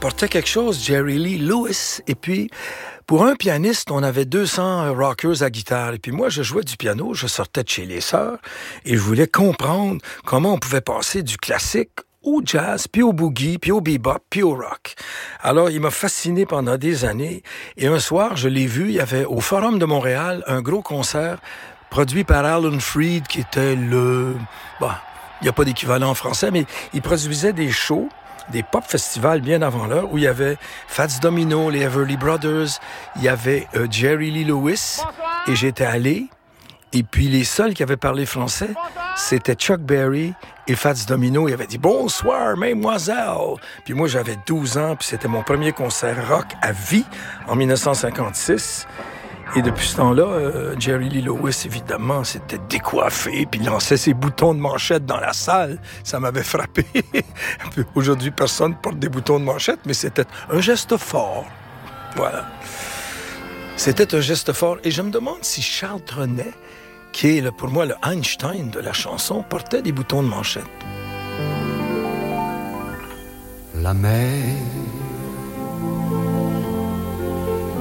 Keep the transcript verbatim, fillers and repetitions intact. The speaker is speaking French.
apportait quelque chose, Jerry Lee Lewis. Et puis, pour un pianiste, on avait deux cents rockers à guitare. Et puis moi, je jouais du piano, je sortais de chez les sœurs et je voulais comprendre comment on pouvait passer du classique au jazz, puis au boogie, puis au bebop, puis au rock. Alors, il m'a fasciné pendant des années. Et un soir, je l'ai vu, il y avait au Forum de Montréal un gros concert produit par Alan Freed, qui était le... Bah, il n'y a pas d'équivalent en français, mais il produisait des shows, des pop festivals bien avant l'heure, où il y avait Fats Domino, les Everly Brothers, il y avait euh, Jerry Lee Lewis, et j'étais allé. Et puis, les seuls qui avaient parlé français, c'était Chuck Berry et Fats Domino. Ils avaient dit « Bonsoir, mademoiselle ». Puis moi, j'avais douze ans, puis c'était mon premier concert rock à vie en dix-neuf cent cinquante-six. Et depuis ce temps-là, euh, Jerry Lee Lewis, évidemment, s'était décoiffé, puis lançait ses boutons de manchette dans la salle. Ça m'avait frappé. Aujourd'hui, personne porte des boutons de manchette, mais c'était un geste fort. Voilà. C'était un geste fort. Et je me demande si Charles Trenet, qui est le, pour moi le Einstein de la chanson, portait des boutons de manchette. La mer